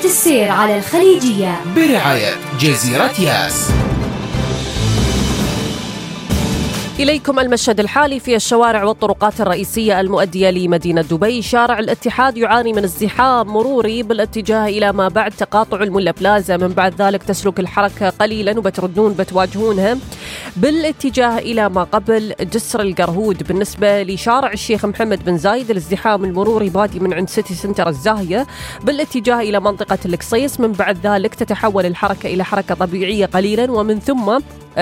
السير على الخليجية برعاية جزيرة ياس. إليكم المشهد الحالي في الشوارع والطرقات الرئيسية المؤدية لمدينة دبي. شارع الاتحاد يعاني من ازدحام مروري بالاتجاه إلى ما بعد تقاطع الملا بلازا، من بعد ذلك تسلك الحركة قليلا وبتردون بتواجهونها بالاتجاه إلى ما قبل جسر القرهود. بالنسبة لشارع الشيخ محمد بن زايد الازدحام المروري بادي من عند سيتي سنتر الزاهية بالاتجاه إلى منطقة القصيص، من بعد ذلك تتحول الحركة إلى حركة طبيعية قليلا، ومن ثم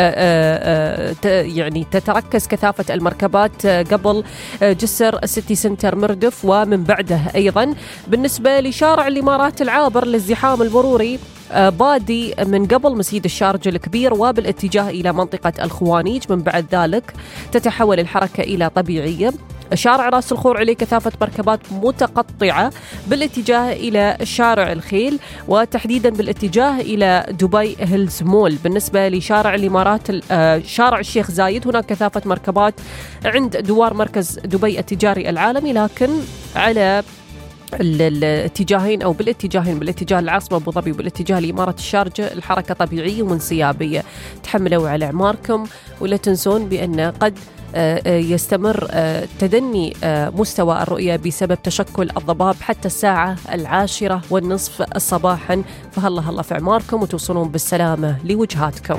يعني تتركز كثافة المركبات قبل جسر سيتي سنتر مردف ومن بعده. أيضا بالنسبة لشارع الإمارات العابر الازدحام المروري بادي من قبل مسجد الشارجة الكبير وبالاتجاه إلى منطقة الخوانيج، من بعد ذلك تتحول الحركة إلى طبيعية. شارع راس الخور عليه كثافة مركبات متقطعة بالاتجاه إلى شارع الخيل وتحديدا بالاتجاه إلى دبي هيلز مول. بالنسبة لشارع الإمارات شارع الشيخ زايد هناك كثافة مركبات عند دوار مركز دبي التجاري العالمي، لكن على الاتجاهين أو بالاتجاه العاصمة أبو ظبي وبالاتجاه لإمارة الشارجة الحركة طبيعية وانسيابية. تحملوا على أعماركم ولا تنسون بأن قد يستمر تدني مستوى الرؤية بسبب تشكل الضباب حتى الساعة 10:30 صباحا، فهلا في أعماركم وتوصلون بالسلامة لوجهاتكم.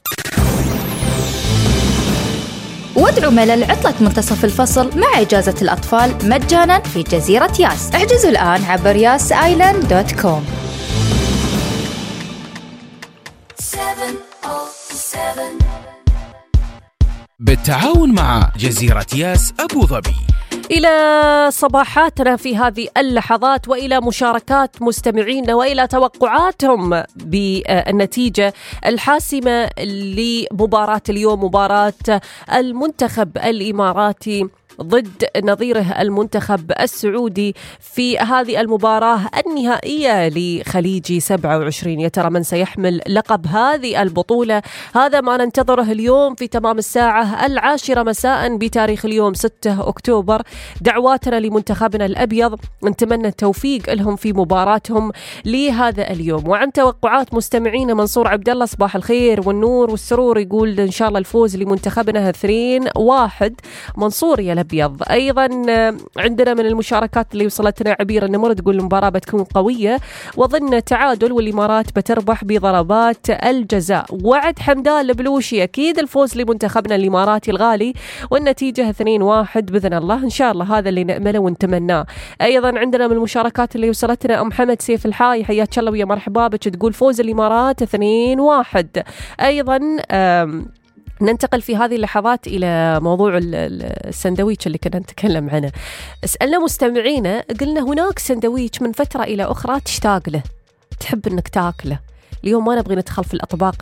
وادعوا ملل عطلة منتصف الفصل مع إجازة الأطفال مجانا في جزيرة ياس. احجزوا الآن عبر yasisland.com. بالتعاون مع جزيرة ياس أبو ظبي. إلى صباحاتنا في هذه اللحظات وإلى مشاركات مستمعينا وإلى توقعاتهم بالنتيجة الحاسمة لمباراة اليوم، مباراة المنتخب الإماراتي ضد نظيره المنتخب السعودي في هذه المباراة النهائية لخليجي 27. يا ترى من سيحمل لقب هذه البطولة؟ هذا ما ننتظره اليوم في تمام الساعة 10 مساء بتاريخ اليوم 6 أكتوبر. دعواتنا لمنتخبنا الأبيض، نتمنى التوفيق لهم في مباراتهم لهذا اليوم. وعن توقعات مستمعين منصور عبد الله صباح الخير والنور والسرور يقول إن شاء الله الفوز لمنتخبنا 2-1. منصور يا أبيض. أيضا عندنا من المشاركات اللي وصلتنا عبير النمر تقول المباراة بتكون قوية وظن تعادل والإمارات بتربح بضربات الجزاء. وعد حمدان البلوشي أكيد الفوز لمنتخبنا الإماراتي الغالي والنتيجة 2-1 بإذن الله، إن شاء الله هذا اللي نأمله ونتمناه. أيضا عندنا من المشاركات اللي وصلتنا أم محمد سيف الحاي حياك الله ويا مرحبا بك تقول فوز الإمارات 2-1. أيضا ننتقل في هذه اللحظات إلى موضوع السندويتش اللي كنا نتكلم عنه. سألنا مستمعينا قلنا هناك سندويتش من فترة إلى أخرى تشتاق له، تحب أنك تاكله. اليوم ما نبغي ندخل في الأطباق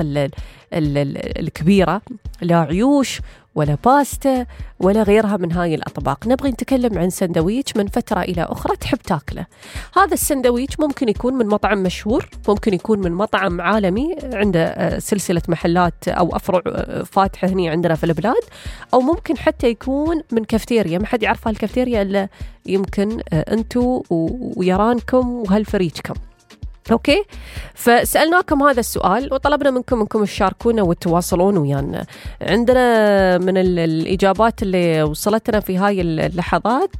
الكبيرة، لا عيوش ولا باستا ولا غيرها من هاي الأطباق، نبغي نتكلم عن سندويتش من فترة إلى أخرى تحب تاكله. هذا السندويتش ممكن يكون من مطعم مشهور، ممكن يكون من مطعم عالمي عنده سلسلة محلات أو أفرع فاتحة هنا عندنا في البلاد، أو ممكن حتى يكون من كافتيريا ما حد يعرف هالكافتيريا إلا يمكن أنتوا ويرانكم وهالفريجكم. أوكي، فسألناكم هذا السؤال وطلبنا منكم تشاركونا وتواصلون ويانا. عندنا من الإجابات اللي وصلتنا في هاي اللحظات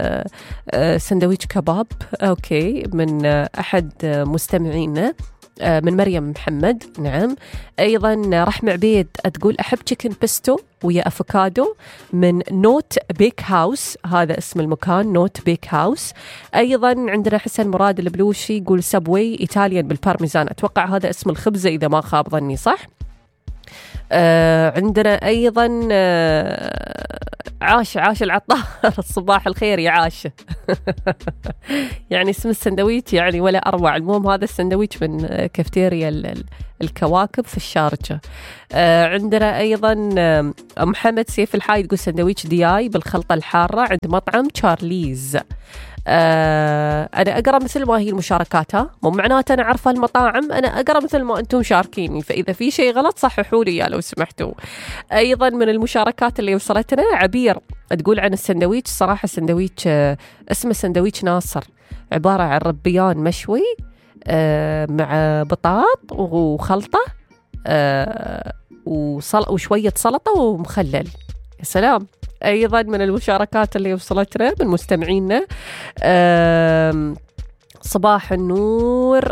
سندويتش كباب، أوكي، من أحد مستمعينا من مريم محمد. نعم. أيضا رحمة عبيد تقول أحب تشيكن بيستو ويا أفوكادو من نوت بيك هاوس، هذا اسم المكان نوت بيك هاوس. أيضا عندنا حسن مراد البلوشي يقول سبوي إيطاليان بالبارميزان، أتوقع هذا اسم الخبزة إذا ما خاب ظني، صح؟ عندنا أيضا عاش العطار الصباح الخير يا عاش يعني اسم السندويتش يعني ولا أروع. المهم هذا السندويتش من كافتيريا الكواكب في الشارجة. عندنا أيضا محمد سيف الحاي يقول سندويتش دياي بالخلطة الحارة عند مطعم تشارليز. أنا أقرأ مثل ما هي المشاركات، مو معناته أنا عارفة المطاعم، أنا أقرأ مثل ما أنتم شاركيني، فإذا في شيء غلط صححوا لي يا لو سمحتوا. أيضا من المشاركات اللي وصلتنا عبير تقول عن السندويتش، صراحة السندويتش اسمه سندويتش ناصر، عبارة عن ربيان مشوي مع بطاط وخلطة وشوية سلطة ومخلل. يا سلام. أيضا من المشاركات اللي وصلتنا من مستمعينا صباح النور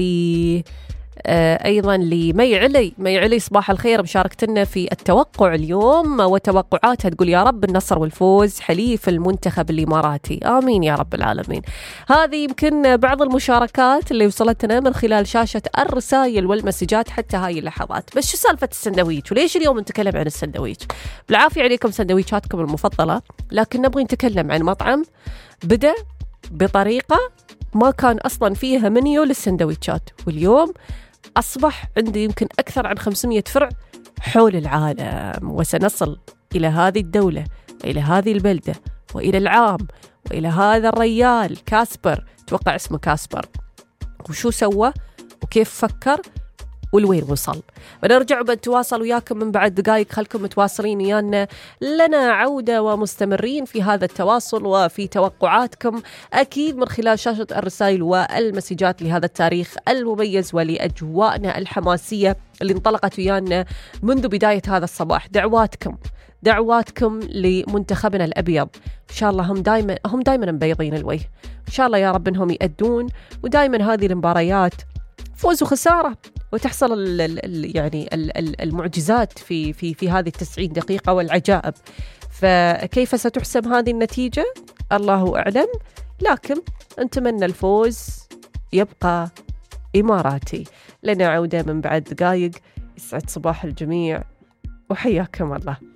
أيضا لمي علي صباح الخير، مشاركتنا في التوقع اليوم وتوقعاتها، تقول يا رب النصر والفوز حليف المنتخب الإماراتي، آمين يا رب العالمين. هذه يمكن بعض المشاركات اللي وصلتنا من خلال شاشة الرسائل والمسجات حتى هاي اللحظات. بس شو سالفة السندويش وليش اليوم نتكلم عن السندويش؟ بالعافية عليكم سندويشاتكم المفضلة، لكن نبغي نتكلم عن مطعم بدأ بطريقة ما كان أصلا فيها منيو للسندويشات، واليوم أصبح عندي يمكن أكثر عن 500 فرع حول العالم، وسنصل إلى هذه الدولة وإلى هذه البلدة وإلى العام وإلى هذا الريال كاسبر، توقع اسمه كاسبر، وشو سوى وكيف فكر والوين وصل. بنرجع وبنتواصل وياكم من بعد دقائق، خلكم متواصلين ويانا، لنا عودة ومستمرين في هذا التواصل وفي توقعاتكم أكيد من خلال شاشة الرسائل والمسجات لهذا التاريخ المميز ولأجواءنا الحماسية اللي انطلقت ويانا منذ بداية هذا الصباح. دعواتكم لمنتخبنا الأبيض، إن شاء الله هم دايما مبيضين الوجه، إن شاء الله يا رب إنهم يأدون، ودايما هذه المباريات فوز وخسارة وتحصل يعني المعجزات في هذه 90 دقيقة والعجائب. فكيف ستحسم هذه النتيجة الله أعلم، لكن نتمنى الفوز يبقى إماراتي. لنا عودة من بعد دقائق. يسعد صباح الجميع وحياكم الله.